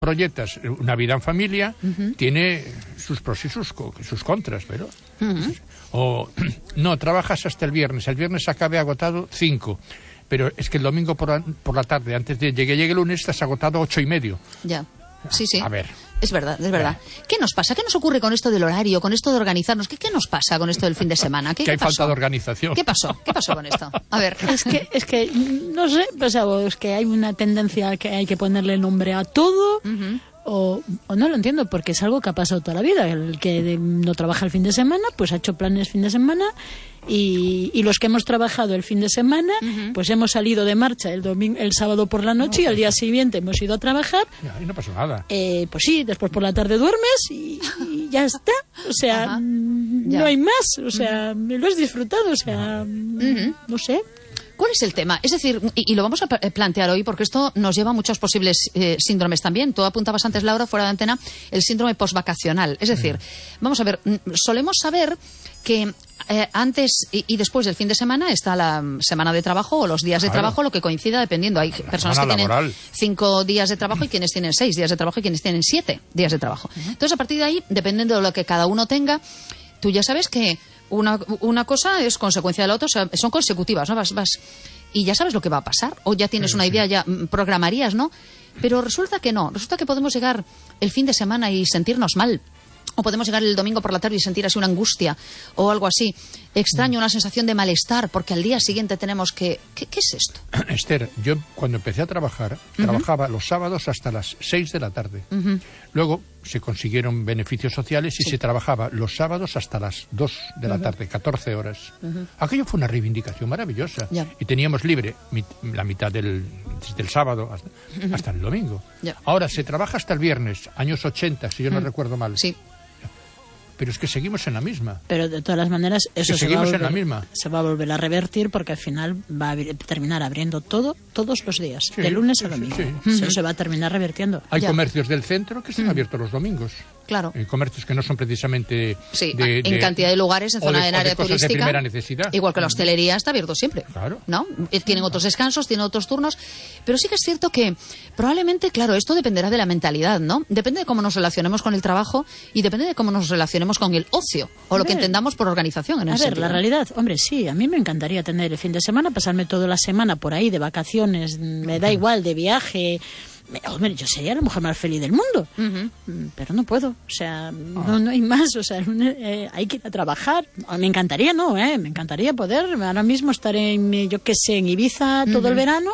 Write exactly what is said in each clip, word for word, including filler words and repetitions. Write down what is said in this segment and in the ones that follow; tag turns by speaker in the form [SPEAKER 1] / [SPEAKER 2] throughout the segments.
[SPEAKER 1] proyectas una vida en familia,
[SPEAKER 2] uh-huh.
[SPEAKER 1] tiene sus pros y sus, sus contras, pero...
[SPEAKER 2] Uh-huh.
[SPEAKER 1] O, no, trabajas hasta el viernes, el viernes acabe agotado cinco, pero es que el domingo por la, por la tarde, antes de que llegue el lunes, estás agotado ocho y medio.
[SPEAKER 2] Ya, sí, sí.
[SPEAKER 1] A ver...
[SPEAKER 2] Es verdad, es verdad. ¿Qué nos pasa? ¿Qué nos ocurre con esto del horario, con esto de organizarnos? ¿Qué, qué nos pasa con esto del fin de semana? ¿Qué,
[SPEAKER 1] que hay
[SPEAKER 2] qué pasó?
[SPEAKER 1] falta de organización.
[SPEAKER 2] ¿Qué pasó? ¿Qué pasó con esto? A ver.
[SPEAKER 3] Es que, es que no sé, pues, es que hay una tendencia que hay que ponerle nombre a todo.
[SPEAKER 2] Uh-huh.
[SPEAKER 3] O, o no lo entiendo, porque es algo que ha pasado toda la vida. El que de, no trabaja el fin de semana, pues ha hecho planes fin de semana, y, y los que hemos trabajado el fin de semana, uh-huh. pues hemos salido de marcha el domingo, el sábado por la noche, no, y al día siguiente hemos ido a trabajar.
[SPEAKER 1] Y no pasó nada.
[SPEAKER 3] Eh, pues sí, después por la tarde duermes y, y ya está. O sea, no hay más. O sea, uh-huh. lo has disfrutado. O sea, uh-huh. no sé.
[SPEAKER 2] ¿Cuál es el tema? Es decir, y, y lo vamos a plantear hoy porque esto nos lleva a muchos posibles eh, síndromes también. Tú apuntabas antes, Laura, fuera de antena, el síndrome postvacacional. Es decir, mm. vamos a ver, solemos saber que eh, antes y, y después del fin de semana está la semana de trabajo o los días de claro. trabajo, lo que coincida dependiendo. Hay la personas que tienen laboral. cinco días de trabajo y quienes tienen seis días de trabajo y quienes tienen siete días de trabajo. Uh-huh. Entonces, a partir de ahí, dependiendo de lo que cada uno tenga, tú ya sabes que Una, una cosa es consecuencia de la otra, o sea, son consecutivas, ¿no? Vas, vas, y ya sabes lo que va a pasar, o ya tienes sí, una sí. idea, ya programarías, ¿no? Pero resulta que no, resulta que podemos llegar el fin de semana y sentirnos mal, o podemos llegar el domingo por la tarde y sentir así una angustia, o algo así, extraño, una sensación de malestar, porque al día siguiente tenemos que... ¿Qué, qué es esto?
[SPEAKER 1] Esther, yo cuando empecé a trabajar, uh-huh. trabajaba los sábados hasta las seis de la tarde.
[SPEAKER 2] Uh-huh.
[SPEAKER 1] Luego se consiguieron beneficios sociales y sí. se trabajaba los sábados hasta las dos de la uh-huh. tarde, catorce horas. Uh-huh. Aquello fue una reivindicación maravillosa.
[SPEAKER 2] Yeah.
[SPEAKER 1] Y teníamos libre mit, la mitad del, del sábado hasta, uh-huh. hasta el domingo.
[SPEAKER 2] Yeah.
[SPEAKER 1] Ahora se trabaja hasta el viernes, años ochenta, si yo uh-huh. no recuerdo mal.
[SPEAKER 2] Sí.
[SPEAKER 1] Pero es que seguimos en la misma.
[SPEAKER 3] Pero de todas las maneras, eso se va, a volver,
[SPEAKER 1] en la misma.
[SPEAKER 3] se va a volver a revertir porque al final va a abrir, terminar abriendo todo todos los días, sí, de lunes
[SPEAKER 1] sí,
[SPEAKER 3] a domingo.
[SPEAKER 1] Sí,
[SPEAKER 3] sí. Eso
[SPEAKER 2] uh-huh.
[SPEAKER 3] se va a terminar revirtiendo.
[SPEAKER 1] Hay
[SPEAKER 2] ya.
[SPEAKER 1] comercios del centro que están uh-huh. abiertos los domingos.
[SPEAKER 2] Claro.
[SPEAKER 1] Hay comercios que no son precisamente...
[SPEAKER 2] Sí,
[SPEAKER 1] de,
[SPEAKER 2] en
[SPEAKER 1] de,
[SPEAKER 2] cantidad de lugares, en zona de, en área
[SPEAKER 1] de cosas
[SPEAKER 2] turística.
[SPEAKER 1] De primera necesidad.
[SPEAKER 2] Igual que la hostelería está abierto siempre.
[SPEAKER 1] Claro.
[SPEAKER 2] ¿No? Tienen otros descansos, tienen otros turnos. Pero sí que es cierto que probablemente, claro, esto dependerá de la mentalidad, ¿no? Depende de cómo nos relacionemos con el trabajo y depende de cómo nos relacionemos con el ocio. O a lo ver, que entendamos por organización en
[SPEAKER 3] a
[SPEAKER 2] ese
[SPEAKER 3] ver,
[SPEAKER 2] sentido.
[SPEAKER 3] La realidad, hombre, sí, a mí me encantaría tener el fin de semana, pasarme toda la semana por ahí de vacaciones, me da igual, de viaje. Hombre, yo sería la mujer más feliz del mundo, uh-huh. pero no puedo, o sea, oh. no, no hay más, o sea, eh, hay que ir a trabajar. Me encantaría, no, eh, me encantaría poder ahora mismo estar en, yo qué sé, en Ibiza todo uh-huh. el verano,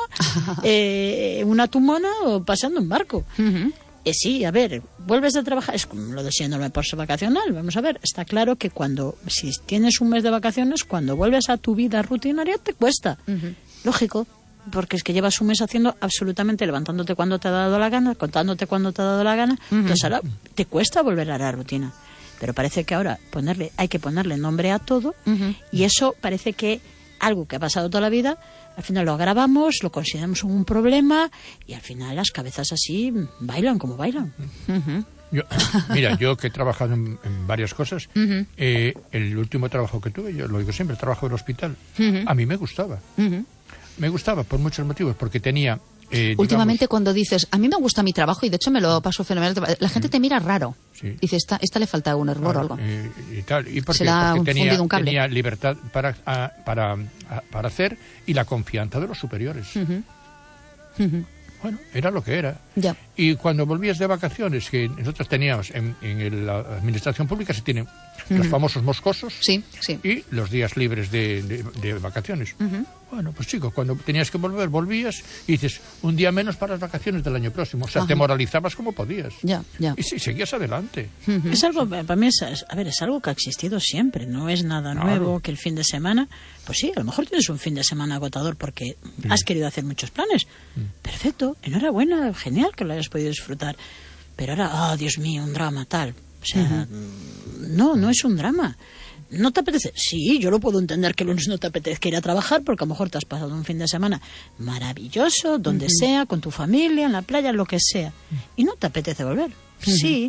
[SPEAKER 3] eh, una tumona o pasando un barco.
[SPEAKER 2] Uh-huh.
[SPEAKER 3] Eh, sí, a ver, vuelves a trabajar, es como lo de síndrome postvacacional, vamos a ver, está claro que cuando, si tienes un mes de vacaciones, cuando vuelves a tu vida rutinaria te cuesta, uh-huh. lógico, porque es que llevas un mes haciendo absolutamente, levantándote cuando te ha dado la gana, contándote cuando te ha dado la gana, uh-huh. entonces ahora te cuesta volver a la rutina, pero parece que ahora ponerle, hay que ponerle nombre a todo, uh-huh. y eso parece que algo que ha pasado toda la vida, al final lo agravamos, lo consideramos un problema y al final las cabezas así bailan como bailan.
[SPEAKER 2] Uh-huh.
[SPEAKER 1] Yo, mira, yo que he trabajado en, en varias cosas, uh-huh. eh, el último trabajo que tuve, yo lo digo siempre, el trabajo del hospital, uh-huh. a mí me gustaba. Uh-huh. Me gustaba por muchos motivos, porque tenía... Eh,
[SPEAKER 2] Últimamente
[SPEAKER 1] digamos,
[SPEAKER 2] cuando dices, a mí me gusta mi trabajo y de hecho me lo paso fenomenal, la gente te mira raro. Sí. Dice, esta, esta le falta un hervor
[SPEAKER 1] claro,
[SPEAKER 2] o algo.
[SPEAKER 1] Eh, y tal. ¿Y por
[SPEAKER 2] Se
[SPEAKER 1] qué?
[SPEAKER 2] la
[SPEAKER 1] Porque
[SPEAKER 2] ha
[SPEAKER 1] tenía,
[SPEAKER 2] fundido un cable.
[SPEAKER 1] tenía libertad para, a, para, a, para hacer y la confianza de los superiores.
[SPEAKER 2] Uh-huh. Uh-huh.
[SPEAKER 1] Bueno, era lo que era.
[SPEAKER 2] Ya.
[SPEAKER 1] Y cuando volvías de vacaciones, que nosotros teníamos en, en la administración pública, se tienen uh-huh. los famosos moscosos
[SPEAKER 2] sí, sí.
[SPEAKER 1] y los días libres de, de, de vacaciones. Uh-huh. Bueno, pues chico, cuando tenías que volver, volvías y dices, un día menos para las vacaciones del año próximo. O sea, ajá. te moralizabas como podías.
[SPEAKER 2] Ya, ya.
[SPEAKER 1] Y sí, seguías adelante.
[SPEAKER 3] Uh-huh. Es algo, para mí, es, a ver, es algo que ha existido siempre. No es nada claro. nuevo que el fin de semana... Pues sí, a lo mejor tienes un fin de semana agotador porque mm. has querido hacer muchos planes. Mm. Perfecto, enhorabuena, genial que lo hayas podido disfrutar. Pero ahora, ah, oh, Dios mío, un drama tal. O sea, uh-huh. no, no es un drama. ¿No te apetece? Sí, yo lo puedo entender que el lunes no te apetezca ir a trabajar porque a lo mejor te has pasado un fin de semana maravilloso, donde uh-huh. sea, con tu familia, en la playa, lo que sea. Y no te apetece volver. Uh-huh. Sí,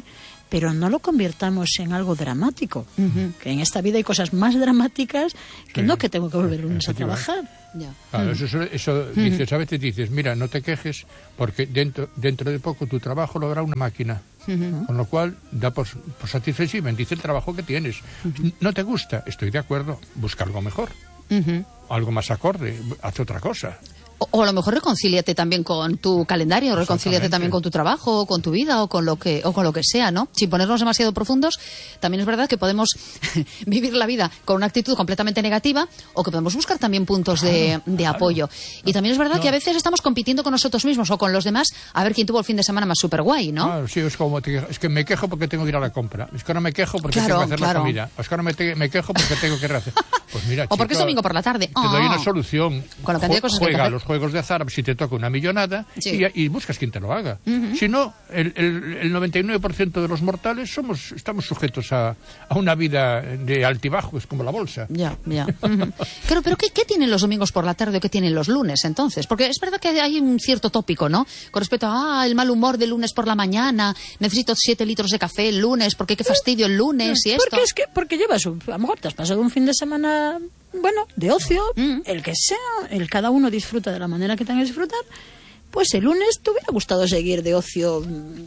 [SPEAKER 3] pero no lo convirtamos en algo dramático. Uh-huh. Que en esta vida hay cosas más dramáticas que sí. no que tengo que volver lunes a trabajar.
[SPEAKER 2] Ya.
[SPEAKER 1] Claro, eso, eso, eso uh-huh. dices, a veces dices, mira, no te quejes porque dentro dentro de poco tu trabajo lo hará una máquina. Uh-huh. Con lo cual da por, por satisfecho y bendice el trabajo que tienes. Uh-huh. ¿No te gusta? Estoy de acuerdo. Busca algo mejor. Uh-huh. Algo más acorde. Haz otra cosa.
[SPEAKER 2] O, o a lo mejor reconcíliate también con tu calendario, reconcíliate también con tu trabajo, o con tu vida, o con lo que o con lo que sea, ¿no? Sin ponernos demasiado profundos, también es verdad que podemos vivir la vida con una actitud completamente negativa, o que podemos buscar también puntos claro, de, de claro. apoyo. Y también es verdad no. que a veces estamos compitiendo con nosotros mismos o con los demás a ver quién tuvo el fin de semana más súper guay, ¿no?
[SPEAKER 1] Claro, sí, es como, te, es que me quejo porque tengo que ir a la compra, es que no me quejo porque
[SPEAKER 2] claro,
[SPEAKER 1] tengo que hacer
[SPEAKER 2] claro.
[SPEAKER 1] la comida, es que no me, te, me quejo porque tengo que hacer... Pues mira,
[SPEAKER 2] o porque
[SPEAKER 1] chico,
[SPEAKER 2] es domingo por la tarde.
[SPEAKER 1] Te
[SPEAKER 2] oh.
[SPEAKER 1] doy una solución.
[SPEAKER 2] Con la cantidad de cosas
[SPEAKER 1] Juega
[SPEAKER 2] que hay que hacer.
[SPEAKER 1] los juegos de azar si te toca una millonada sí. y, y buscas quien te lo haga. Uh-huh. Si no, el, el, el noventa y nueve por ciento de los mortales somos estamos sujetos a, a una vida de altibajos como la bolsa.
[SPEAKER 2] Ya, ya. Uh-huh. Claro, pero ¿qué, ¿qué tienen los domingos por la tarde o qué tienen los lunes entonces? Porque es verdad que hay un cierto tópico, ¿no? Con respecto a ah, el mal humor del lunes por la mañana, necesito siete litros de café el lunes, porque qué fastidio el lunes y esto.
[SPEAKER 3] Porque es que porque llevas un, a lo mejor te has pasado un fin de semana, bueno, de ocio, mm. el que sea, el cada uno disfruta de la manera que tenga que disfrutar. Pues el lunes te hubiera gustado seguir de ocio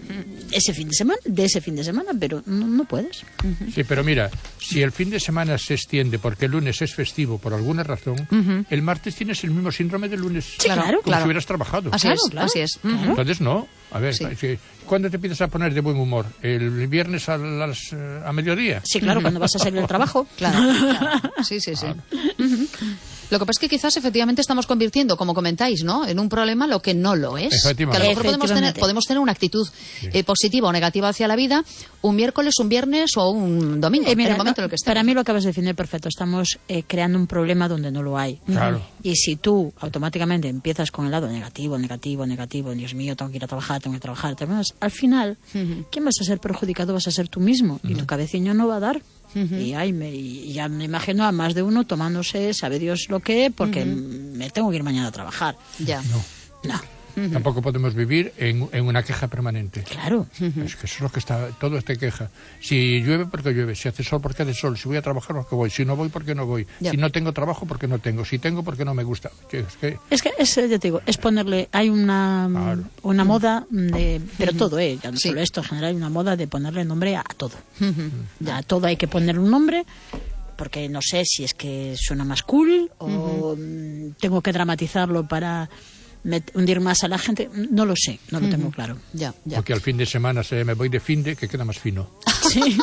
[SPEAKER 3] ese fin de semana, de ese fin de semana, pero no, no puedes.
[SPEAKER 1] Uh-huh. Sí, pero mira, si el fin de semana se extiende porque el lunes es festivo por alguna razón, uh-huh. el martes tienes el mismo síndrome del lunes.
[SPEAKER 2] Sí, claro,
[SPEAKER 1] como
[SPEAKER 2] claro.
[SPEAKER 1] si hubieras trabajado.
[SPEAKER 2] Así
[SPEAKER 3] claro,
[SPEAKER 2] es,
[SPEAKER 3] claro.
[SPEAKER 2] así es.
[SPEAKER 1] Uh-huh. Entonces no. A ver,
[SPEAKER 2] sí.
[SPEAKER 1] ¿cuándo te empiezas a poner de buen humor? ¿El viernes a, las, a mediodía?
[SPEAKER 3] Sí, claro, cuando vas a salir del trabajo.
[SPEAKER 2] Claro, claro. Sí, sí, sí. Claro. Uh-huh. Lo que pasa es que quizás efectivamente estamos convirtiendo, como comentáis, ¿no?, en un problema lo que no lo es. Que a lo mejor podemos tener, podemos tener una actitud sí. eh, positiva o negativa hacia la vida un miércoles, un viernes o un domingo, eh, mira, en el momento
[SPEAKER 3] no,
[SPEAKER 2] en el que estemos.
[SPEAKER 3] Para mí lo acabas de definir perfecto. Estamos eh, creando un problema donde no lo hay.
[SPEAKER 1] Claro.
[SPEAKER 3] Y si tú automáticamente empiezas con el lado negativo, negativo, negativo, Dios mío, tengo que ir a trabajar, tengo que trabajar, tengo que... al final, uh-huh. ¿quién vas a ser perjudicado? Vas a ser tú mismo. Uh-huh. Y tu cabecillo no va a dar. Uh-huh. Y, ay, me, y ya me imagino a más de uno tomándose, sabe Dios lo que, porque uh-huh. me tengo que ir mañana a trabajar.
[SPEAKER 2] Ya.
[SPEAKER 1] No.
[SPEAKER 3] No.
[SPEAKER 1] Uh-huh. Tampoco podemos vivir en, en una queja permanente.
[SPEAKER 3] Claro.
[SPEAKER 1] Uh-huh. Es que eso es lo que está, todo es de queja. Si llueve, porque llueve. Si hace sol, porque hace sol. Si voy a trabajar, porque voy. Si no voy, porque no voy. Yeah. Si no tengo trabajo, porque no tengo. Si tengo, porque no me gusta. Es que
[SPEAKER 3] es, que es, ya te digo, es ponerle, hay una, claro. una moda de, pero uh-huh. todo, eh, ya no sí. solo esto, en general hay una moda de ponerle nombre a, a todo. Uh-huh. A todo hay que ponerle un nombre. Porque no sé si es que suena más cool o uh-huh. tengo que dramatizarlo para hundir más a la gente, no lo sé, no lo uh-huh. tengo claro.
[SPEAKER 2] Ya, ya.
[SPEAKER 1] Porque al fin de semana se me voy de fin de que queda más fino.
[SPEAKER 2] Sí.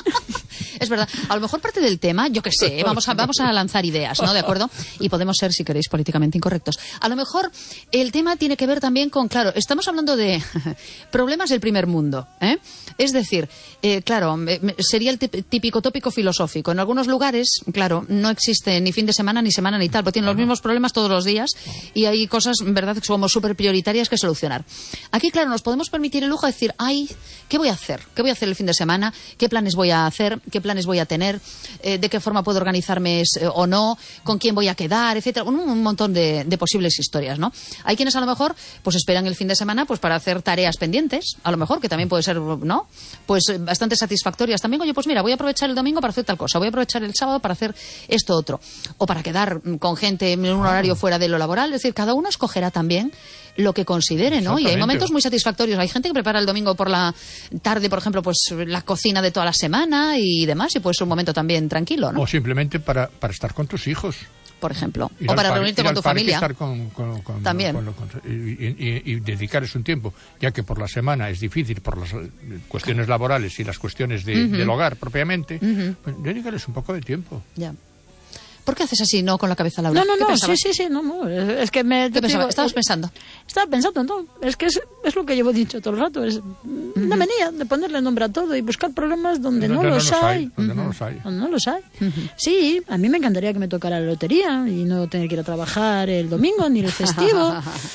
[SPEAKER 2] Es verdad. A lo mejor parte del tema, yo qué sé, vamos a, vamos a lanzar ideas, ¿no? ¿De acuerdo? Y podemos ser, si queréis, políticamente incorrectos. A lo mejor el tema tiene que ver también con, claro, estamos hablando de problemas del primer mundo, ¿eh? Es decir, eh, claro, sería el típico tópico filosófico. En algunos lugares, claro, no existe ni fin de semana, ni semana, ni tal, porque tienen los mismos problemas todos los días y hay cosas, en verdad, que somos súper prioritarias que solucionar. Aquí, claro, nos podemos permitir el lujo de decir, ay, ¿qué voy a hacer? ¿Qué voy a hacer el fin de semana? ¿Qué planes voy a hacer? ¿Qué planes voy a tener? Eh, ¿De qué forma puedo organizarme eh, o no? ¿Con quién voy a quedar? Etcétera. Un, un montón de, de posibles historias, ¿no? Hay quienes a lo mejor pues esperan el fin de semana pues para hacer tareas pendientes, a lo mejor, que también puede ser, ¿no? Pues eh, bastante satisfactorias también. Oye, pues mira, voy a aprovechar el domingo para hacer tal cosa, voy a aprovechar el sábado para hacer esto otro. O para quedar con gente en un horario fuera de lo laboral. Es decir, cada uno escogerá también lo que considere, ¿no? Y hay momentos muy satisfactorios. Hay gente que prepara el domingo por la tarde, por ejemplo, pues la cocina de toda la semana y demás, y puede ser un momento también tranquilo, ¿no?
[SPEAKER 1] O simplemente para, para estar con tus hijos.
[SPEAKER 2] Por ejemplo. Ir o para reunirte con tu familia.
[SPEAKER 1] Estar con, con, con,
[SPEAKER 2] también.
[SPEAKER 1] Con, con, con, y, y, y dedicarles un tiempo, ya que por la semana es difícil por las cuestiones claro. laborales y las cuestiones de, uh-huh. del hogar propiamente, uh-huh. pues dedicarles un poco de tiempo.
[SPEAKER 2] Ya. ¿Por qué haces así, no, con la cabeza, Laura?
[SPEAKER 3] No, no, no, sí, sí, sí, no, no, es que me...
[SPEAKER 2] ¿Qué pensaba? ¿Estabas pensando?
[SPEAKER 3] Estaba pensando, no, es que es, es lo que llevo dicho todo el rato, es uh-huh. una manía de ponerle nombre a todo y buscar problemas donde no, no, no los hay. hay.
[SPEAKER 1] Donde
[SPEAKER 3] uh-huh.
[SPEAKER 1] no los hay.
[SPEAKER 3] Donde no los hay. Uh-huh. Sí, a mí me encantaría que me tocara la lotería y no tener que ir a trabajar el domingo ni el festivo.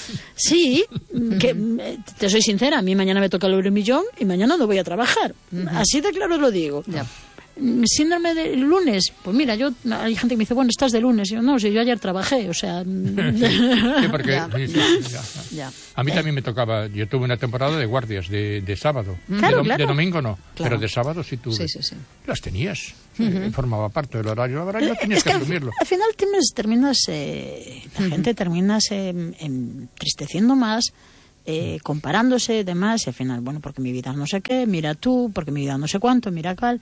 [SPEAKER 3] Sí, que te soy sincera, a mí mañana me toca el euromillón y mañana no voy a trabajar. Uh-huh. Así de claro lo digo.
[SPEAKER 2] Yeah.
[SPEAKER 3] síndrome del lunes. Pues mira, yo hay gente que me dice, bueno, estás de lunes. Y yo, no, si yo ayer trabajé, o sea...
[SPEAKER 1] Sí, porque,
[SPEAKER 2] Ya.
[SPEAKER 1] sí, sí, ya, ya.
[SPEAKER 2] Ya.
[SPEAKER 1] A mí también me tocaba, yo tuve una temporada de guardias, de, de sábado.
[SPEAKER 3] Claro,
[SPEAKER 1] de, dom-
[SPEAKER 3] claro.
[SPEAKER 1] de domingo no,
[SPEAKER 2] Claro.
[SPEAKER 1] pero de sábado sí tuve.
[SPEAKER 2] Sí, sí, sí.
[SPEAKER 1] Las tenías, eh, formaba parte del horario laboral, no tenías
[SPEAKER 3] Es
[SPEAKER 1] que
[SPEAKER 3] que al,
[SPEAKER 1] asumirlo.
[SPEAKER 3] al final tienes, terminas, eh, la gente termina em, entristeciendo más, eh, comparándose y demás, y al final, bueno, porque mi vida no sé qué, mira tú, porque mi vida no sé cuánto, mira cuál.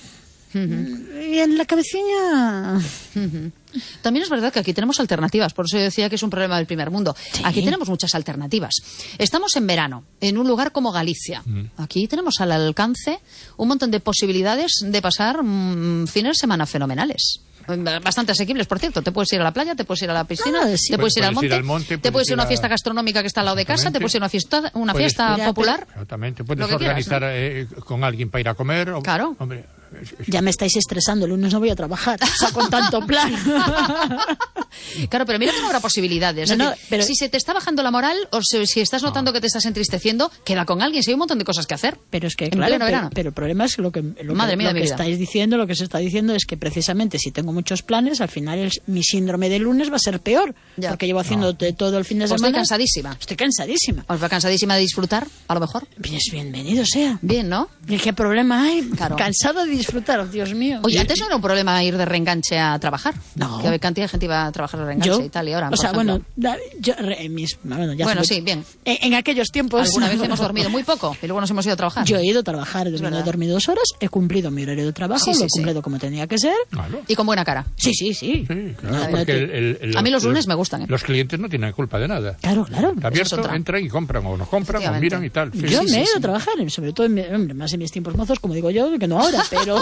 [SPEAKER 3] Y en la cabecilla...
[SPEAKER 2] Ujú. También es verdad que aquí tenemos alternativas, por eso yo decía que es un problema del primer mundo.
[SPEAKER 3] Sí.
[SPEAKER 2] Aquí tenemos muchas alternativas. Estamos en verano, en un lugar como Galicia. Aquí tenemos al alcance un montón de posibilidades de pasar mm, fines de semana fenomenales. Bastante asequibles, por cierto. Te puedes ir a la playa, te puedes ir a la piscina,
[SPEAKER 3] Ah, sí.
[SPEAKER 2] te puedes ir, al
[SPEAKER 1] Puedes ir
[SPEAKER 2] monte,
[SPEAKER 1] al monte,
[SPEAKER 2] te puedes ir a una
[SPEAKER 1] ir a-
[SPEAKER 2] fiesta gastronómica que está al lado de casa, te
[SPEAKER 1] Exactamente.
[SPEAKER 2] puedes ir a una fiesta, una
[SPEAKER 1] Puedes-
[SPEAKER 2] fiesta
[SPEAKER 3] Mira,
[SPEAKER 2] popular.
[SPEAKER 1] Exactamente,
[SPEAKER 2] Lo
[SPEAKER 1] puedes
[SPEAKER 2] que quieras,
[SPEAKER 1] organizar eh, con alguien para ir a comer. o-
[SPEAKER 2] Claro.
[SPEAKER 1] Hombre, es- es-
[SPEAKER 3] Ya me estáis estresando, el lunes no voy a trabajar, o sea, con tanto plan.
[SPEAKER 2] Claro, pero mira que no habrá posibilidades.
[SPEAKER 3] No,
[SPEAKER 2] Es
[SPEAKER 3] no,
[SPEAKER 2] decir,
[SPEAKER 3] pero-
[SPEAKER 2] si se te está bajando la moral o si, si estás notando que te estás entristeciendo, queda con alguien. Si hay un montón de cosas que hacer.
[SPEAKER 3] Pero es que,
[SPEAKER 2] En
[SPEAKER 3] claro,
[SPEAKER 2] pleno
[SPEAKER 3] pero,
[SPEAKER 2] verano.
[SPEAKER 3] pero el problema es que lo que, lo
[SPEAKER 2] Madre
[SPEAKER 3] que,
[SPEAKER 2] mía
[SPEAKER 3] lo
[SPEAKER 2] de
[SPEAKER 3] que
[SPEAKER 2] mi vida.
[SPEAKER 3] estáis diciendo, lo que se está diciendo es que precisamente si tengo muchos planes, al final el- mi síndrome del lunes va a ser peor,
[SPEAKER 2] Ya.
[SPEAKER 3] porque llevo haciendo de todo el fin de
[SPEAKER 2] Pues
[SPEAKER 3] semana.
[SPEAKER 2] estoy cansadísima.
[SPEAKER 3] Estoy cansadísima.
[SPEAKER 2] ¿Os va cansadísima de disfrutar, a lo mejor?
[SPEAKER 3] Pues bienvenido sea.
[SPEAKER 2] Bien, ¿no?
[SPEAKER 3] ¿Y qué problema hay?
[SPEAKER 2] Claro.
[SPEAKER 3] Cansado de disfrutar, oh, Dios mío.
[SPEAKER 2] Oye, antes no era un problema ir de reenganche a trabajar.
[SPEAKER 3] No.
[SPEAKER 2] Que había cantidad de gente iba a trabajar de reenganche
[SPEAKER 3] Yo,
[SPEAKER 2] y tal, y ahora,
[SPEAKER 3] o
[SPEAKER 2] por
[SPEAKER 3] sea,
[SPEAKER 2] ejemplo,
[SPEAKER 3] bueno, da- yo, re- en mis, bueno, ya
[SPEAKER 2] Bueno,
[SPEAKER 3] hace
[SPEAKER 2] sí,
[SPEAKER 3] mucho-
[SPEAKER 2] bien.
[SPEAKER 3] En, en aquellos tiempos.
[SPEAKER 2] alguna vez hemos dormido muy poco y luego nos hemos ido a trabajar.
[SPEAKER 3] Yo he ido a trabajar, he
[SPEAKER 2] verdad.
[SPEAKER 3] dormido dos horas, he cumplido mi horario de trabajo,
[SPEAKER 2] Sí, sí,
[SPEAKER 3] lo he
[SPEAKER 2] sí.
[SPEAKER 3] cumplido como tenía que ser.
[SPEAKER 1] Claro.
[SPEAKER 2] Y con buena cara.
[SPEAKER 3] Sí, sí, sí.
[SPEAKER 1] Sí, claro,
[SPEAKER 3] Nada,
[SPEAKER 1] porque
[SPEAKER 3] no
[SPEAKER 1] el-
[SPEAKER 3] te-
[SPEAKER 1] el- el-
[SPEAKER 2] A mí los
[SPEAKER 1] los-
[SPEAKER 2] lunes me gustan, ¿eh?
[SPEAKER 1] Los clientes no tienen culpa de nada.
[SPEAKER 3] Claro, claro.
[SPEAKER 1] Está
[SPEAKER 2] Esa es
[SPEAKER 1] abierto,
[SPEAKER 2] otra.
[SPEAKER 1] entran y compran, o no compran, o
[SPEAKER 2] Efectivamente.
[SPEAKER 1] miran y tal. Sí,
[SPEAKER 3] Yo
[SPEAKER 1] sí,
[SPEAKER 3] me
[SPEAKER 1] sí.
[SPEAKER 3] he ido a trabajar, sobre todo en, mi- hombre, más en mis tiempos mozos, como digo yo, que no ahora, pero...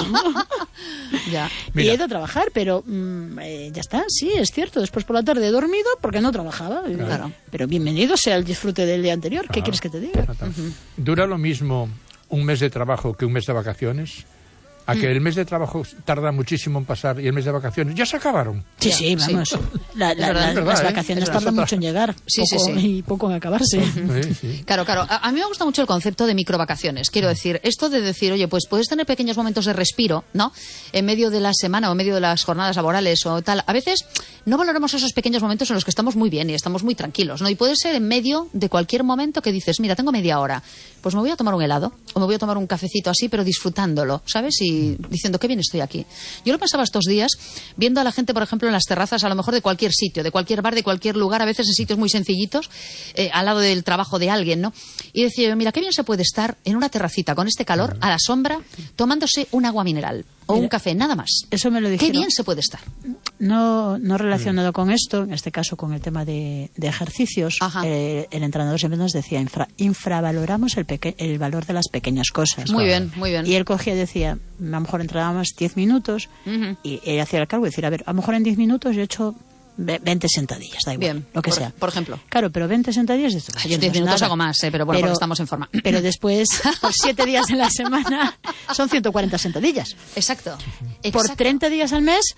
[SPEAKER 2] Ya.
[SPEAKER 3] y
[SPEAKER 1] Mira.
[SPEAKER 3] he ido a trabajar, pero mm, eh, ya está, sí, es cierto. Después por la tarde he dormido porque no trabajaba.
[SPEAKER 2] Claro.
[SPEAKER 3] Pero bienvenido sea el disfrute del día anterior. ¿Qué
[SPEAKER 1] Claro.
[SPEAKER 3] quieres que te diga?
[SPEAKER 1] ¿Dura lo mismo un mes de trabajo que un mes de vacaciones? A que el mes de trabajo tarda muchísimo en pasar y el mes de vacaciones ya se acabaron.
[SPEAKER 3] Sí,
[SPEAKER 2] Ya,
[SPEAKER 3] sí, vamos. La- la-
[SPEAKER 2] verdad,
[SPEAKER 3] la-
[SPEAKER 2] es
[SPEAKER 1] verdad,
[SPEAKER 3] las
[SPEAKER 1] ¿eh?
[SPEAKER 3] vacaciones
[SPEAKER 1] Es
[SPEAKER 3] tardan
[SPEAKER 1] otra-
[SPEAKER 3] mucho en llegar
[SPEAKER 2] Sí, sí,
[SPEAKER 3] poco-
[SPEAKER 2] sí.
[SPEAKER 3] y poco en acabarse.
[SPEAKER 1] Sí, sí.
[SPEAKER 2] Claro, claro. A, a mí me gusta mucho el concepto de microvacaciones. Quiero decir, esto de decir, oye, pues puedes tener pequeños momentos de respiro, ¿no? En medio de la semana o en medio de las jornadas laborales o tal. A veces no valoramos esos pequeños momentos en los que estamos muy bien y estamos muy tranquilos, ¿no? Y puede ser en medio de cualquier momento que dices, mira, tengo media hora, pues me voy a tomar un helado o me voy a tomar un cafecito así, pero disfrutándolo, ¿sabes? Y diciendo, qué bien estoy aquí. Yo lo pensaba estos días viendo a la gente, por ejemplo, en las terrazas, a lo mejor de cualquier sitio, de cualquier bar, de cualquier lugar, a veces en sitios muy sencillitos, eh, al lado del trabajo de alguien, ¿no? Y decía yo, mira, qué bien se puede estar en una terracita con este calor, a la sombra, tomándose un agua mineral o un
[SPEAKER 3] Mira,
[SPEAKER 2] café, nada más.
[SPEAKER 3] Eso me lo
[SPEAKER 2] Qué
[SPEAKER 3] dijeron.
[SPEAKER 2] bien se puede estar.
[SPEAKER 3] No, no relacionado con esto, en este caso con el tema de, de ejercicios,
[SPEAKER 2] Ajá.
[SPEAKER 3] eh, el entrenador siempre nos decía, infra- infravaloramos el, peque- el valor de las pequeñas cosas.
[SPEAKER 2] Muy bien, muy bien.
[SPEAKER 3] Y él cogía y decía, a lo mejor entrenábamos diez minutos,
[SPEAKER 2] Ujú.
[SPEAKER 3] y él hacía el cálculo y decía, a ver, a lo mejor en diez minutos yo he hecho ve- veinte sentadillas, da igual,
[SPEAKER 2] Bien,
[SPEAKER 3] lo que
[SPEAKER 2] por-
[SPEAKER 3] sea.
[SPEAKER 2] por ejemplo.
[SPEAKER 3] Claro, pero veinte sentadillas... esto,
[SPEAKER 2] Ay,
[SPEAKER 3] eso
[SPEAKER 2] yo en diez
[SPEAKER 3] no es
[SPEAKER 2] minutos
[SPEAKER 3] nada.
[SPEAKER 2] hago más, eh, pero bueno, porque estamos en forma.
[SPEAKER 3] Pero después, por siete días en la semana, son ciento cuarenta sentadillas.
[SPEAKER 2] Exacto.
[SPEAKER 3] Por
[SPEAKER 2] Exacto.
[SPEAKER 3] treinta días al mes,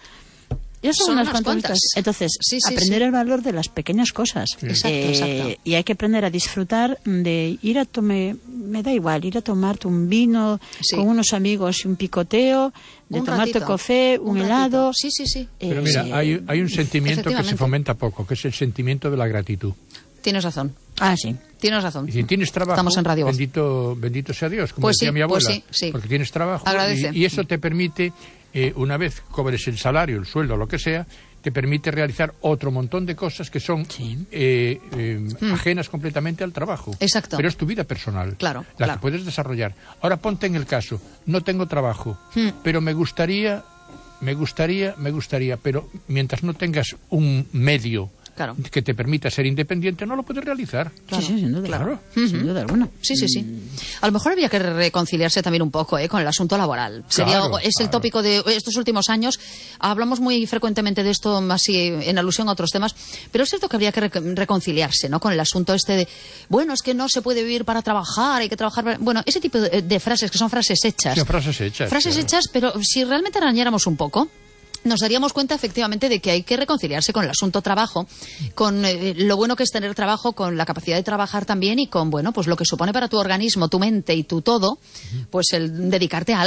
[SPEAKER 3] ya son,
[SPEAKER 2] Son
[SPEAKER 3] unas,
[SPEAKER 2] unas
[SPEAKER 3] cuantas.
[SPEAKER 2] cuantas.
[SPEAKER 3] cosas. Entonces,
[SPEAKER 2] Sí, sí,
[SPEAKER 3] aprender
[SPEAKER 2] sí.
[SPEAKER 3] el valor de las pequeñas cosas.
[SPEAKER 2] Exacto,
[SPEAKER 3] Eh,
[SPEAKER 2] exacto.
[SPEAKER 3] Y hay que aprender a disfrutar de ir a tomar, me da igual, ir a tomarte un vino
[SPEAKER 2] Sí.
[SPEAKER 3] con unos amigos y un picoteo, de
[SPEAKER 2] Un
[SPEAKER 3] tomarte
[SPEAKER 2] ratito,
[SPEAKER 3] café, un,
[SPEAKER 2] ratito.
[SPEAKER 3] helado.
[SPEAKER 2] Sí, sí, sí.
[SPEAKER 3] Eh,
[SPEAKER 1] Pero mira,
[SPEAKER 3] sí.
[SPEAKER 1] hay, hay un sentimiento que se
[SPEAKER 2] Efectivamente.
[SPEAKER 1] fomenta poco, que es el sentimiento de la gratitud.
[SPEAKER 2] Tienes razón.
[SPEAKER 3] Ah, sí.
[SPEAKER 2] Tienes razón.
[SPEAKER 1] Y si tienes trabajo,
[SPEAKER 2] Estamos en Radio Voz.
[SPEAKER 1] bendito, bendito sea Dios, como
[SPEAKER 2] Pues
[SPEAKER 1] decía
[SPEAKER 2] sí,
[SPEAKER 1] mi abuela,
[SPEAKER 2] pues sí, sí.
[SPEAKER 1] porque tienes trabajo
[SPEAKER 2] Agradece.
[SPEAKER 1] y, y eso te permite, eh, una vez cobres el salario, el sueldo, lo que sea, te permite realizar otro montón de cosas que son eh, eh, ajenas completamente al trabajo.
[SPEAKER 2] Exacto.
[SPEAKER 1] Pero es tu vida personal,
[SPEAKER 2] Claro,
[SPEAKER 1] la
[SPEAKER 2] claro.
[SPEAKER 1] que puedes desarrollar. Ahora ponte en el caso, no tengo trabajo,
[SPEAKER 2] Hmm.
[SPEAKER 1] pero me gustaría, me gustaría, me gustaría, pero mientras no tengas un medio
[SPEAKER 2] Claro.
[SPEAKER 1] que te permita ser independiente, no lo puedes realizar.
[SPEAKER 3] Sí, sí, sin duda.
[SPEAKER 1] Claro.
[SPEAKER 3] Sin duda alguna.
[SPEAKER 2] Sí, sí, sí. A lo mejor había que reconciliarse también un poco ¿eh? con el asunto laboral. Sería
[SPEAKER 1] Claro,
[SPEAKER 2] Es el
[SPEAKER 1] claro.
[SPEAKER 2] tópico de estos últimos años. Hablamos muy frecuentemente de esto, así en alusión a otros temas, pero es cierto que habría que re- reconciliarse ¿no? con el asunto este de, bueno, es que no se puede vivir para trabajar, hay que trabajar para... Bueno, ese tipo de, de frases que son frases hechas.
[SPEAKER 1] Son frases hechas.
[SPEAKER 2] Frases
[SPEAKER 1] claro.
[SPEAKER 2] hechas, pero si realmente arañáramos un poco, nos daríamos cuenta efectivamente de que hay que reconciliarse con el asunto trabajo, con eh, lo bueno que es tener trabajo, con la capacidad de trabajar también y con, bueno, pues lo que supone para tu organismo, tu mente y tu todo, pues el dedicarte a algo.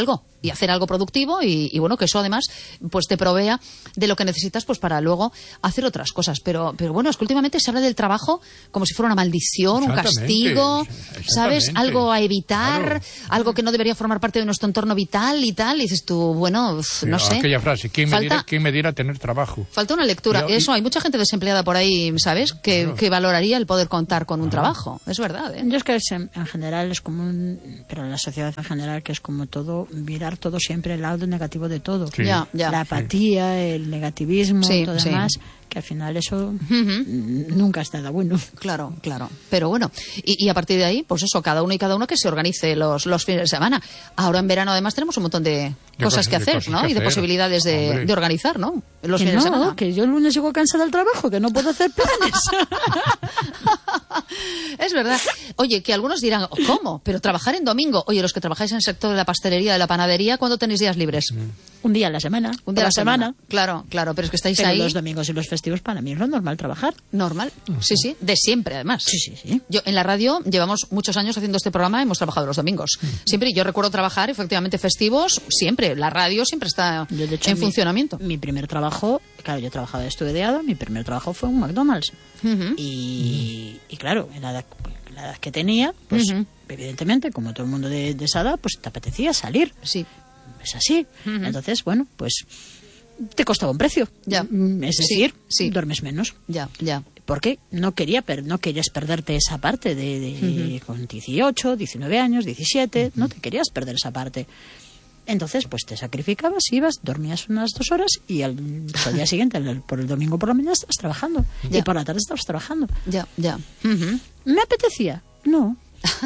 [SPEAKER 2] y hacer algo productivo y, y bueno, que eso además pues te provea de lo que necesitas pues para luego hacer otras cosas. Pero, pero bueno, es que últimamente se habla del trabajo como si fuera una maldición, un castigo, ¿sabes? Algo a evitar, claro. Algo que no debería formar parte de nuestro entorno vital y tal. Y dices tú, bueno, uf, no sé.
[SPEAKER 1] Aquella frase, ¿quién, falta, me diera, ¿quién me diera tener trabajo?
[SPEAKER 2] Falta una lectura. Yo, Eso, hay mucha gente desempleada por ahí, ¿sabes? Que, claro. que valoraría el poder contar con un claro. trabajo. Es verdad, ¿eh?
[SPEAKER 3] Yo es que es, en, en general es como un... Pero en la sociedad en general que es como todo, mirar todo siempre el lado negativo de todo.
[SPEAKER 2] Sí. Ya, ya.
[SPEAKER 3] La apatía, sí. el negativismo, sí, todo sí. demás... que al final eso uh-huh. nunca está nada bueno.
[SPEAKER 2] Claro, claro. Pero bueno, y, y a partir de ahí, pues eso, cada uno y cada uno que se organice los, los fines de semana. Ahora en verano además tenemos un montón de, de cosas que hacer, cosas ¿no? Que y de hacer. posibilidades de, de organizar, ¿no? Los
[SPEAKER 3] que
[SPEAKER 2] fines
[SPEAKER 3] no,
[SPEAKER 2] de semana.
[SPEAKER 3] Que yo el lunes llego cansada del trabajo, que no puedo hacer planes.
[SPEAKER 2] Es verdad. Oye, que algunos dirán, ¿cómo? Pero trabajar en domingo. Oye, los que trabajáis en el sector de la pastelería, de la panadería, ¿cuándo tenéis días libres?
[SPEAKER 3] Mm. Un día a la semana.
[SPEAKER 2] Un día a la semana. semana. Claro, claro, pero es que estáis
[SPEAKER 3] pero
[SPEAKER 2] ahí.
[SPEAKER 3] Los domingos y los festivos para mí es lo normal trabajar.
[SPEAKER 2] Normal, sí, sí, de siempre además.
[SPEAKER 3] Sí, sí, sí.
[SPEAKER 2] Yo en la radio llevamos muchos años haciendo este programa, hemos trabajado los domingos. Siempre, y yo recuerdo trabajar efectivamente festivos, siempre. La radio siempre está yo, de hecho, en mi, funcionamiento.
[SPEAKER 3] Mi primer trabajo, claro, yo trabajaba estudiado, mi primer trabajo fue en un McDonald's. Uh-huh. Y, uh-huh. y claro, en la edad, la edad que tenía, pues uh-huh. evidentemente, como todo el mundo de, de esa edad, pues te apetecía salir.
[SPEAKER 2] Sí.
[SPEAKER 3] Es así. Uh-huh. Entonces, bueno, pues te costaba un precio.
[SPEAKER 2] Ya.
[SPEAKER 3] Es decir,
[SPEAKER 2] sí, sí.
[SPEAKER 3] duermes menos.
[SPEAKER 2] Ya, ya.
[SPEAKER 3] Porque no quería per- no querías perderte esa parte de, de uh-huh. con dieciocho, diecinueve años, diecisiete, uh-huh. no te querías perder esa parte. Entonces, pues te sacrificabas, ibas, dormías unas dos horas y al, al día siguiente, el, por el domingo por la mañana, estabas trabajando. Ya. Y por la tarde estabas trabajando.
[SPEAKER 2] Ya, ya.
[SPEAKER 3] Uh-huh. ¿Me apetecía? No.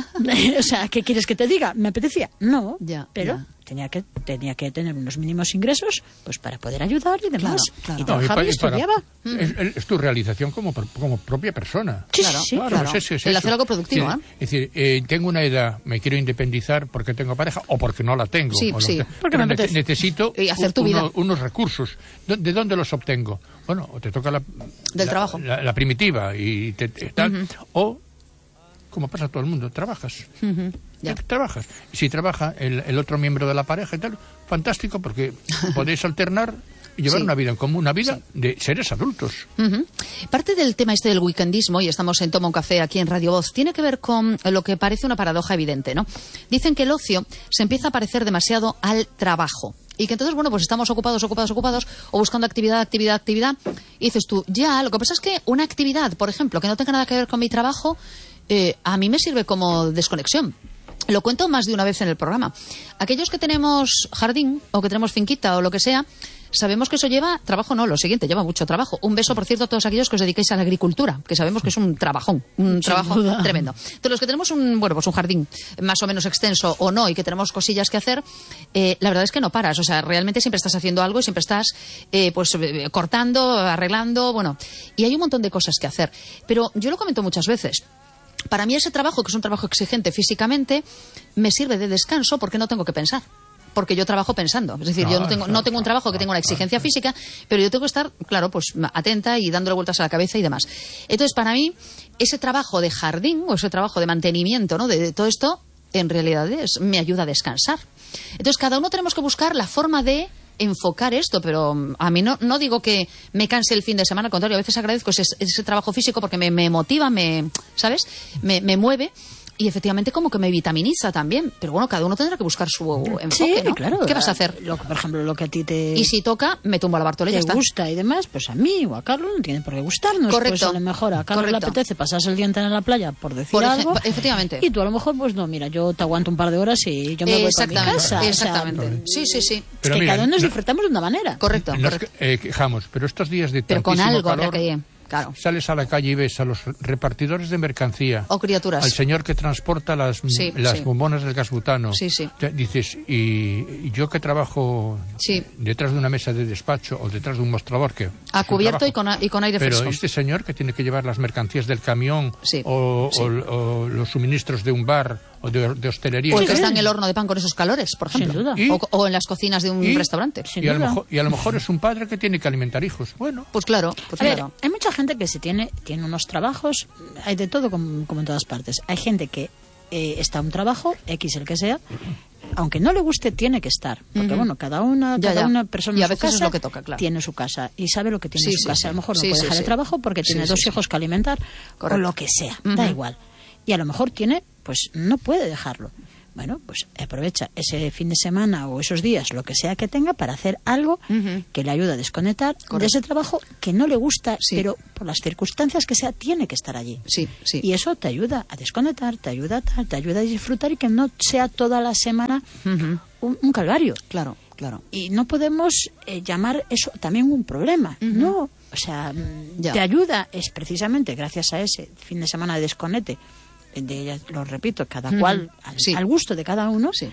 [SPEAKER 3] O sea, ¿qué quieres que te diga? ¿Me apetecía? No.
[SPEAKER 2] Ya,
[SPEAKER 3] pero
[SPEAKER 2] ya.
[SPEAKER 3] tenía que tenía que tener unos mínimos ingresos pues para poder ayudar y demás.
[SPEAKER 2] Claro, claro.
[SPEAKER 3] Y trabajaba
[SPEAKER 1] no, y,
[SPEAKER 3] y,
[SPEAKER 1] para, y
[SPEAKER 3] estudiaba.
[SPEAKER 1] Es, es tu realización como, como propia persona.
[SPEAKER 3] Sí,
[SPEAKER 2] claro,
[SPEAKER 3] sí,
[SPEAKER 2] claro.
[SPEAKER 3] claro.
[SPEAKER 1] Es eso, es
[SPEAKER 2] el
[SPEAKER 1] eso.
[SPEAKER 2] hacer algo productivo,
[SPEAKER 1] Es
[SPEAKER 2] ¿eh?
[SPEAKER 1] decir, es decir eh, tengo una edad, me quiero independizar porque tengo pareja o porque no la tengo.
[SPEAKER 2] Sí,
[SPEAKER 1] o
[SPEAKER 2] sí.
[SPEAKER 1] Te,
[SPEAKER 3] porque me
[SPEAKER 1] ne-
[SPEAKER 3] apetece.
[SPEAKER 1] necesito
[SPEAKER 2] y hacer tu
[SPEAKER 1] un,
[SPEAKER 2] vida.
[SPEAKER 1] uno, unos recursos. ¿De dónde los obtengo? Bueno, o te toca la...
[SPEAKER 2] Del
[SPEAKER 1] la,
[SPEAKER 2] trabajo.
[SPEAKER 1] La, la primitiva y te, te, tal, uh-huh. o... como pasa a todo el mundo, trabajas.
[SPEAKER 2] Uh-huh. Ya.
[SPEAKER 1] Trabajas. Y si trabaja el, el otro miembro de la pareja y tal, fantástico, porque podéis alternar y llevar
[SPEAKER 2] sí.
[SPEAKER 1] una vida en común, una vida sí. de seres adultos.
[SPEAKER 2] Uh-huh. Parte del tema este del weekendismo, y estamos en Toma un Café aquí en Radio Voz, tiene que ver con lo que parece una paradoja evidente, ¿no? Dicen que el ocio se empieza a parecer demasiado al trabajo. Y que entonces, bueno, pues estamos ocupados, ocupados, ocupados, o buscando actividad, actividad, actividad. Y dices tú, ya, lo que pasa es que una actividad, por ejemplo, que no tenga nada que ver con mi trabajo, eh, a mí me sirve como desconexión. Lo cuento más de una vez en el programa. Aquellos que tenemos jardín, o que tenemos finquita, o lo que sea, sabemos que eso lleva trabajo, no, lo siguiente, lleva mucho trabajo. Un beso, por cierto, a todos aquellos que os dedicáis a la agricultura, que sabemos que es un trabajón, un Sin trabajo duda. tremendo. Entonces, los que tenemos un, bueno, pues un jardín más o menos extenso o no, y que tenemos cosillas que hacer, eh, la verdad es que no paras. O sea, realmente siempre estás haciendo algo y siempre estás, eh, pues, eh, cortando, arreglando, bueno, y hay un montón de cosas que hacer. Pero yo lo comento muchas veces. Para mí ese trabajo, que es un trabajo exigente físicamente, me sirve de descanso porque no tengo que pensar. Porque yo trabajo pensando. Es decir, no, yo no tengo, no tengo un trabajo que tenga una exigencia física, pero yo tengo que estar, claro, pues atenta y dándole vueltas a la cabeza y demás. Entonces, para mí, ese trabajo de jardín o ese trabajo de mantenimiento, ¿no?, de, de todo esto, en realidad es, me ayuda a descansar. Entonces, cada uno tenemos que buscar la forma de enfocar esto, pero a mí no, no digo que me canse el fin de semana, al contrario, a veces agradezco ese, ese trabajo físico porque me, me motiva, me, ¿sabes?, me, me mueve. Y efectivamente como que me vitaminiza también. Pero bueno, cada uno tendrá que buscar su enfoque,
[SPEAKER 3] sí,
[SPEAKER 2] ¿no?
[SPEAKER 3] Claro.
[SPEAKER 2] ¿Qué vas a hacer?
[SPEAKER 3] Lo, por ejemplo, lo que a ti te...
[SPEAKER 2] Y si toca, me tumbo a la Bartolé, ya está.
[SPEAKER 3] Te gusta y demás, pues a mí o a Carlos no tiene por qué gustarnos.
[SPEAKER 2] Correcto.
[SPEAKER 3] Pues a lo mejor a Carlos
[SPEAKER 2] Correcto.
[SPEAKER 3] le apetece pasarse el día entero en la playa, por decir
[SPEAKER 2] por
[SPEAKER 3] algo.
[SPEAKER 2] Efe- efectivamente.
[SPEAKER 3] Y tú a lo mejor, pues no, mira, yo te aguanto un par de horas y yo me voy para mi casa.
[SPEAKER 2] Exactamente.
[SPEAKER 3] O sea,
[SPEAKER 2] sí, sí, sí.
[SPEAKER 1] Pero
[SPEAKER 3] es que
[SPEAKER 1] mira,
[SPEAKER 3] cada uno nos
[SPEAKER 1] no,
[SPEAKER 3] disfrutamos de una manera.
[SPEAKER 2] Correcto.
[SPEAKER 1] Nos
[SPEAKER 2] correcto.
[SPEAKER 1] eh, quejamos, pero estos días de
[SPEAKER 2] Pero con
[SPEAKER 1] tantísimo
[SPEAKER 2] algo habrá
[SPEAKER 1] calor,
[SPEAKER 2] que... Claro.
[SPEAKER 1] Sales a la calle y ves a los repartidores de mercancía,
[SPEAKER 2] o criaturas,
[SPEAKER 1] al señor que transporta las,
[SPEAKER 2] sí,
[SPEAKER 1] las
[SPEAKER 2] sí.
[SPEAKER 1] bombonas del gas butano.
[SPEAKER 2] Sí, sí.
[SPEAKER 1] Te dices, y, y yo que trabajo
[SPEAKER 2] sí.
[SPEAKER 1] detrás de una mesa de despacho o detrás de un mostrador que
[SPEAKER 2] a cubierto y con, a, y con aire
[SPEAKER 1] pero
[SPEAKER 2] fresco.
[SPEAKER 1] este señor que tiene que llevar las mercancías del camión
[SPEAKER 2] sí,
[SPEAKER 1] o,
[SPEAKER 2] sí.
[SPEAKER 1] O, o los suministros de un bar o de, de hostelería,
[SPEAKER 2] o el que está en el horno de pan con esos calores, por ejemplo.
[SPEAKER 3] Sin duda.
[SPEAKER 1] Y,
[SPEAKER 2] o, o en las cocinas de un
[SPEAKER 1] y,
[SPEAKER 2] restaurante.
[SPEAKER 1] Y, y, a lo mejor, y a lo mejor es un padre que tiene que alimentar hijos. Bueno,
[SPEAKER 2] pues claro, pues
[SPEAKER 3] a
[SPEAKER 2] claro.
[SPEAKER 3] Ver, hay mucha gente que se tiene tiene unos trabajos, hay de todo como, como en todas partes. Hay gente que eh, está un trabajo, X el que sea, aunque no le guste, tiene que estar. Porque, uh-huh. bueno, cada una,
[SPEAKER 2] ya,
[SPEAKER 3] cada
[SPEAKER 2] ya.
[SPEAKER 3] una persona
[SPEAKER 2] y a
[SPEAKER 3] en su
[SPEAKER 2] veces
[SPEAKER 3] casa
[SPEAKER 2] es lo que toca, claro.
[SPEAKER 3] tiene su casa y sabe lo que tiene
[SPEAKER 2] sí,
[SPEAKER 3] en su
[SPEAKER 2] sí,
[SPEAKER 3] casa.
[SPEAKER 2] sí.
[SPEAKER 3] A lo mejor no
[SPEAKER 2] sí,
[SPEAKER 3] puede
[SPEAKER 2] sí,
[SPEAKER 3] dejar
[SPEAKER 2] sí.
[SPEAKER 3] el trabajo porque tiene
[SPEAKER 2] sí,
[SPEAKER 3] dos
[SPEAKER 2] sí,
[SPEAKER 3] hijos
[SPEAKER 2] sí.
[SPEAKER 3] que alimentar,
[SPEAKER 2] Correcto.
[SPEAKER 3] o lo que sea,
[SPEAKER 2] uh-huh.
[SPEAKER 3] da igual. Y a lo mejor tiene, pues no puede dejarlo. Bueno, pues aprovecha ese fin de semana o esos días, lo que sea que tenga, para hacer algo uh-huh. que le ayude a desconectar Correcto. de ese trabajo que no le gusta, sí. pero por las circunstancias que sea, tiene que estar allí.
[SPEAKER 2] Sí, sí.
[SPEAKER 3] Y eso te ayuda a desconectar, te ayuda a tal, te ayuda a disfrutar y que no sea toda la semana uh-huh. un, un calvario.
[SPEAKER 2] Claro, claro.
[SPEAKER 3] Y no podemos eh, llamar eso también un problema. Uh-huh. No, o sea, ya. te ayuda, es precisamente gracias a ese fin de semana de desconecte, de, lo repito, cada uh-huh. cual al,
[SPEAKER 2] sí.
[SPEAKER 3] al gusto de cada uno,
[SPEAKER 2] sí.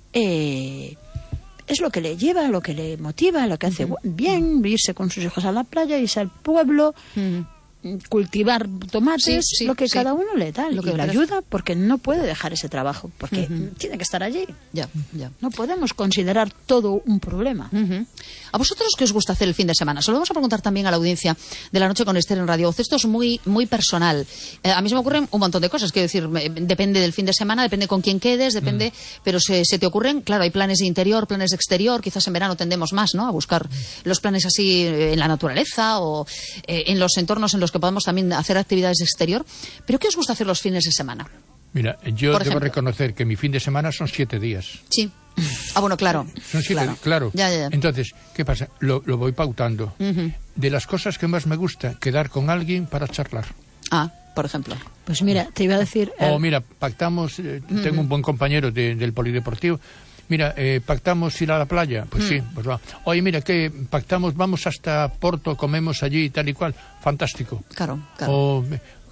[SPEAKER 3] eh, es lo que le lleva, lo que le motiva, lo que hace uh-huh. bien, irse con sus hijos a la playa, irse al pueblo, uh-huh. cultivar tomates, sí, sí, lo que sí. cada uno le da lo que y le ayuda, porque no puede dejar ese trabajo, porque uh-huh. tiene que estar allí.
[SPEAKER 2] Ya, ya.
[SPEAKER 3] No podemos considerar todo un problema.
[SPEAKER 2] Uh-huh. ¿A vosotros qué os gusta hacer el fin de semana? Se lo vamos a preguntar también a la audiencia de La Noche con Esther en Radio Voz. Esto es muy, muy personal. Eh, a mí se me ocurren un montón de cosas, quiero decir, me, depende del fin de semana, depende con quién quedes, depende, uh-huh. pero se, se te ocurren, claro, hay planes de interior, planes de exterior, quizás en verano tendemos más, ¿no?, a buscar los planes así en la naturaleza o eh, en los entornos en los que podamos también hacer actividades de exterior. ¿Pero qué os gusta hacer los fines de semana?
[SPEAKER 1] Mira, yo debo reconocer que mi fin de semana son siete días.
[SPEAKER 2] Sí. Ah, bueno, claro.
[SPEAKER 1] Son siete, claro. claro.
[SPEAKER 2] Ya, ya, ya.
[SPEAKER 1] Entonces, ¿qué pasa? Lo, lo voy pautando.
[SPEAKER 2] Uh-huh.
[SPEAKER 1] De las cosas que más me gusta, quedar con alguien para charlar.
[SPEAKER 2] Ah, por ejemplo.
[SPEAKER 3] Pues mira, te iba a decir...
[SPEAKER 1] O uh... mira, pactamos, eh, uh-huh. tengo un buen compañero de, del polideportivo. Mira, eh, pactamos ir a la playa. Pues uh-huh. sí, pues va. Oye, mira, que pactamos, vamos hasta Porto, comemos allí y tal y cual. Fantástico.
[SPEAKER 2] Claro, claro.
[SPEAKER 1] O,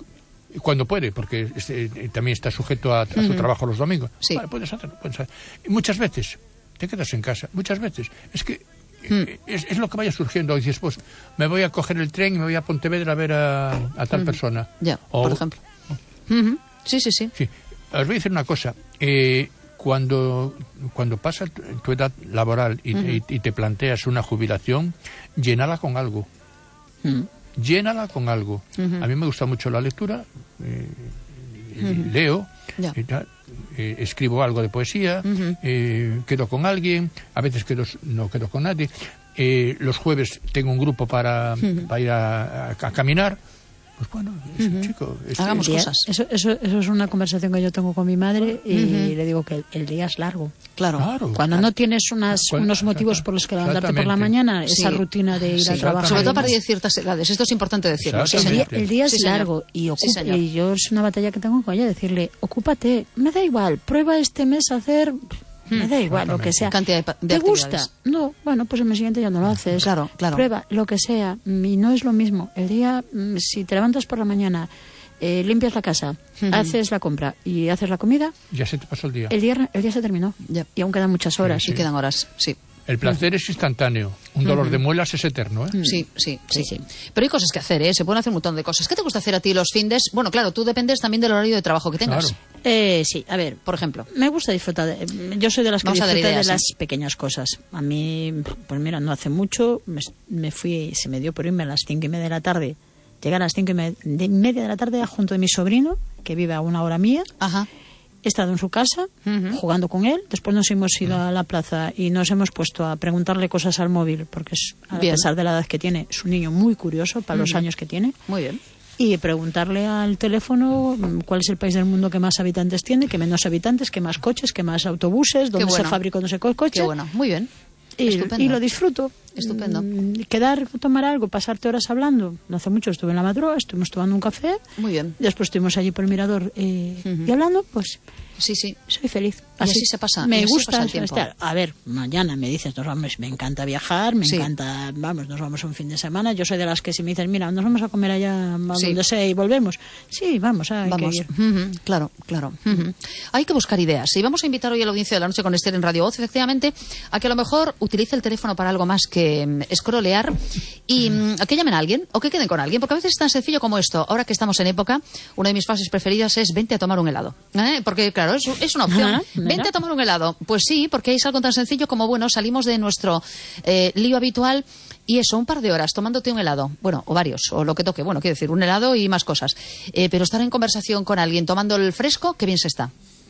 [SPEAKER 1] cuando puede, porque este, también está sujeto a, a su uh-huh. trabajo los domingos.
[SPEAKER 2] Sí.
[SPEAKER 1] Vale, puedes hacerlo, puedes hacerlo. Y muchas veces te quedas en casa, muchas veces. Es que uh-huh. es, es lo que vaya surgiendo. Y dices, pues me voy a coger el tren y me voy a Pontevedra a ver a, a tal uh-huh. persona.
[SPEAKER 2] Ya,
[SPEAKER 1] o,
[SPEAKER 2] por ejemplo. Uh-huh. Sí, sí, sí,
[SPEAKER 1] sí. Os voy a decir una cosa. Eh, cuando, cuando pasa tu, tu edad laboral y, uh-huh. y, y te planteas una jubilación, llénala con algo. Uh-huh. Llénala con algo. Uh-huh. A mí me gusta mucho la lectura, eh, uh-huh. leo, yeah. y tal, eh, escribo algo de poesía, uh-huh. eh, quedo con alguien, a veces quedo, no quedo con nadie. Eh, los jueves tengo un grupo para, uh-huh. para ir a, a, a caminar. Pues bueno, eso, uh-huh. chico, este,
[SPEAKER 2] hagamos
[SPEAKER 3] día,
[SPEAKER 2] cosas.
[SPEAKER 3] Eso, eso, eso es una conversación que yo tengo con mi madre y uh-huh. le digo que el, el día es largo.
[SPEAKER 2] Claro.
[SPEAKER 1] claro
[SPEAKER 3] Cuando
[SPEAKER 1] claro.
[SPEAKER 3] no tienes unas,
[SPEAKER 1] Cuando,
[SPEAKER 3] unos motivos por los que levantarte por la mañana,
[SPEAKER 2] sí.
[SPEAKER 3] esa rutina de ir
[SPEAKER 2] sí.
[SPEAKER 3] al trabajo.
[SPEAKER 2] Sobre todo para ciertas edades. Esto es importante decirlo.
[SPEAKER 3] El día, el día es
[SPEAKER 2] sí,
[SPEAKER 3] largo y, ocupa, sí, y yo es una batalla que tengo con ella, decirle, ocúpate, me da igual, prueba este mes a hacer... Me da igual, lo que sea.
[SPEAKER 2] Cantidad de, de
[SPEAKER 3] ¿Te gusta? No, bueno, pues el mes siguiente ya no lo haces.
[SPEAKER 2] Claro, claro.
[SPEAKER 3] Prueba, lo que sea. Y no es lo mismo. El día, si te levantas por la mañana, eh, limpias la casa, uh-huh. haces la compra y haces la comida...
[SPEAKER 1] Ya se te pasó el día.
[SPEAKER 3] El día, el día se terminó.
[SPEAKER 2] Ya.
[SPEAKER 3] Y aún quedan muchas horas.
[SPEAKER 2] Sí, sí. Y quedan horas, sí.
[SPEAKER 1] El placer uh-huh. es instantáneo. Un dolor uh-huh. de muelas es eterno, ¿eh?
[SPEAKER 2] Sí, sí, sí,
[SPEAKER 3] sí, sí.
[SPEAKER 2] Pero hay cosas que hacer, ¿eh? Se pueden hacer un montón de cosas. ¿Qué te gusta hacer a ti los findes? Bueno, claro, tú dependes también del horario de trabajo que tengas.
[SPEAKER 1] Claro.
[SPEAKER 3] Eh, sí, a ver,
[SPEAKER 2] por ejemplo.
[SPEAKER 3] Me gusta disfrutar. De, yo soy de las que
[SPEAKER 2] Vamos
[SPEAKER 3] disfruta
[SPEAKER 2] ideas,
[SPEAKER 3] de las
[SPEAKER 2] ¿sí?
[SPEAKER 3] pequeñas cosas. A mí, pues mira, no hace mucho me, me fui, se me dio por irme a las cinco y media de la tarde. Llegué a las cinco y media de la tarde junto de mi sobrino, que vive a una hora mía.
[SPEAKER 2] Ajá.
[SPEAKER 3] He estado en su casa, uh-huh. jugando con él. Después nos hemos ido a la plaza y nos hemos puesto a preguntarle cosas al móvil, porque es, a bien. pesar de la edad que tiene, es un niño muy curioso para uh-huh. los años que tiene.
[SPEAKER 2] Muy bien.
[SPEAKER 3] Y preguntarle al teléfono cuál es el país del mundo que más habitantes tiene, que menos habitantes, que más coches, que más autobuses, dónde
[SPEAKER 2] bueno.
[SPEAKER 3] se fabricó no sé qué coche.
[SPEAKER 2] Qué bueno, muy bien.
[SPEAKER 3] Y, y lo disfruto.
[SPEAKER 2] Estupendo.
[SPEAKER 3] Quedar, tomar algo, pasarte horas hablando. No hace mucho estuve en la madrugada, estuvimos tomando un café.
[SPEAKER 2] Muy bien.
[SPEAKER 3] Después estuvimos allí por el mirador eh, uh-huh. y hablando, pues...
[SPEAKER 2] Sí, sí.
[SPEAKER 3] Soy feliz.
[SPEAKER 2] Así, así se pasa.
[SPEAKER 3] Me
[SPEAKER 2] y así
[SPEAKER 3] gusta
[SPEAKER 2] pasa el tiempo.
[SPEAKER 3] estar. A ver, mañana me dices, nos vamos, me encanta viajar, me
[SPEAKER 2] sí.
[SPEAKER 3] encanta, vamos, nos vamos un fin de semana. Yo soy de las que si me dices, mira, nos vamos a comer allá a
[SPEAKER 2] sí.
[SPEAKER 3] donde sea y volvemos. Sí, vamos, hay
[SPEAKER 2] vamos.
[SPEAKER 3] que ir.
[SPEAKER 2] Uh-huh. Claro, claro. Uh-huh. Hay que buscar ideas. Y vamos a invitar hoy a la audiencia de La Noche con Esther en Radio Voz, efectivamente, a que a lo mejor utilice el teléfono para algo más que um, scrollear y um, a que llamen a alguien o que queden con alguien, porque a veces es tan sencillo como esto. Ahora que estamos en época, una de mis frases preferidas es vente a tomar un helado. ¿Eh? Porque, claro, es, es una opción.
[SPEAKER 3] Ajá,
[SPEAKER 2] vente a tomar un helado. Pues sí, porque es algo tan sencillo como, bueno, salimos de nuestro eh, lío habitual y eso, un par de horas tomándote un helado. Bueno, o varios, o lo que toque. Bueno, quiero decir, un helado y más cosas. Eh, pero estar en conversación con alguien tomando el fresco, qué bien se está.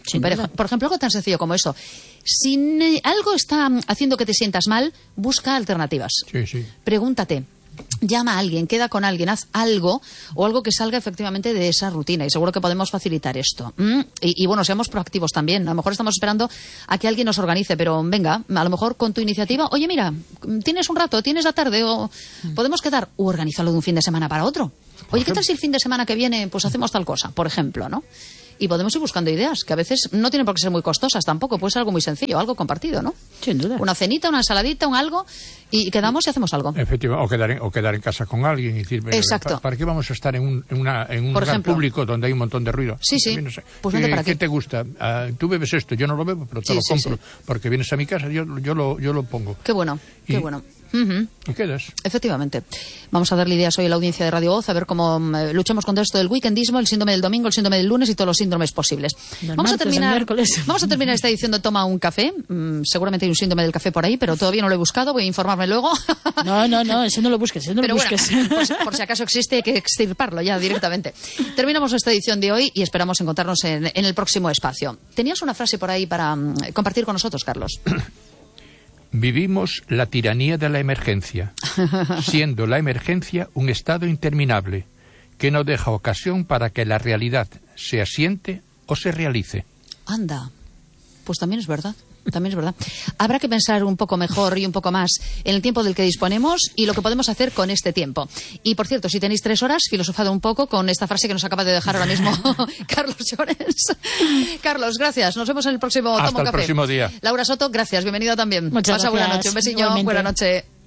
[SPEAKER 3] Sin
[SPEAKER 2] Por,
[SPEAKER 3] duda.
[SPEAKER 2] por ejemplo, algo tan sencillo como eso. Si eh, algo está haciendo que te sientas mal, busca alternativas.
[SPEAKER 1] Sí, sí.
[SPEAKER 2] Pregúntate. Llama a alguien, queda con alguien, haz algo o algo que salga efectivamente de esa rutina y seguro que podemos facilitar esto. ¿Mm? Y, y bueno, seamos proactivos también. A lo mejor estamos esperando a que alguien nos organice, pero venga, a lo mejor con tu iniciativa, oye, mira, tienes un rato, tienes la tarde o podemos quedar o organizarlo de un fin de semana para otro. Oye, ¿qué tal si el fin de semana que viene pues hacemos tal cosa, por ejemplo, ¿no? Y podemos ir buscando ideas, que a veces no tienen por qué ser muy costosas tampoco, puede ser algo muy sencillo, algo compartido, ¿no?
[SPEAKER 3] Sin duda.
[SPEAKER 2] Una cenita, una ensaladita, un algo, y quedamos y hacemos algo.
[SPEAKER 1] Efectivamente, o quedar en, o quedar en casa con alguien y decir,
[SPEAKER 2] Exacto.
[SPEAKER 1] ¿para, ¿para qué vamos a estar en un, en una, en un
[SPEAKER 2] Por
[SPEAKER 1] lugar
[SPEAKER 2] ejemplo.
[SPEAKER 1] público donde hay un montón de ruido?
[SPEAKER 2] Sí, sí.
[SPEAKER 1] No sé.
[SPEAKER 2] Pues vente
[SPEAKER 1] ¿Qué,
[SPEAKER 2] para aquí.
[SPEAKER 1] ¿Qué te gusta? Uh, tú bebes esto, yo no lo bebo, pero te
[SPEAKER 2] Sí,
[SPEAKER 1] lo
[SPEAKER 2] sí,
[SPEAKER 1] compro,
[SPEAKER 2] sí.
[SPEAKER 1] porque vienes a mi casa, yo, yo, lo, yo lo pongo.
[SPEAKER 2] Qué bueno, qué
[SPEAKER 1] Y-
[SPEAKER 2] bueno. Ujú.
[SPEAKER 1] ¿Y quedas?
[SPEAKER 2] Efectivamente. Vamos a darle ideas hoy a la audiencia de Radio Voz, a ver cómo eh, luchamos contra esto del weekendismo, el síndrome del domingo, el síndrome del lunes y todos los síndromes posibles.
[SPEAKER 3] Del
[SPEAKER 2] Vamos a
[SPEAKER 3] martes, del
[SPEAKER 2] terminar,
[SPEAKER 3] miércoles.
[SPEAKER 2] vamos a terminar esta edición de Toma un café. Mm, seguramente hay un síndrome del café por ahí, pero todavía no lo he buscado, voy a informarme luego.
[SPEAKER 3] No, no, no, ese no lo busques, ese no
[SPEAKER 2] Pero
[SPEAKER 3] lo
[SPEAKER 2] bueno,
[SPEAKER 3] busques.
[SPEAKER 2] pues, por si acaso existe, hay que extirparlo ya directamente. Terminamos esta edición de hoy y esperamos encontrarnos en, en el próximo espacio. ¿Tenías una frase por ahí para mm, compartir con nosotros, Carlos?
[SPEAKER 1] Vivimos la tiranía de la emergencia, siendo la emergencia un estado interminable que no deja ocasión para que la realidad se asiente o se realice.
[SPEAKER 2] Anda, pues también es verdad. También es verdad. Habrá que pensar un poco mejor y un poco más en el tiempo del que disponemos y lo que podemos hacer con este tiempo. Y, por cierto, si tenéis tres horas, filosofad un poco con esta frase que nos acaba de dejar ahora mismo Carlos Llorens. Carlos, gracias. Nos vemos en el próximo
[SPEAKER 1] Hasta
[SPEAKER 2] Toma un
[SPEAKER 1] el
[SPEAKER 2] Café.
[SPEAKER 1] próximo día.
[SPEAKER 2] Laura Soto, gracias. Bienvenida también.
[SPEAKER 3] Muchas
[SPEAKER 2] Pasa buena
[SPEAKER 3] gracias.
[SPEAKER 2] noche. Un besillo.
[SPEAKER 3] Igualmente.
[SPEAKER 2] Buena noche.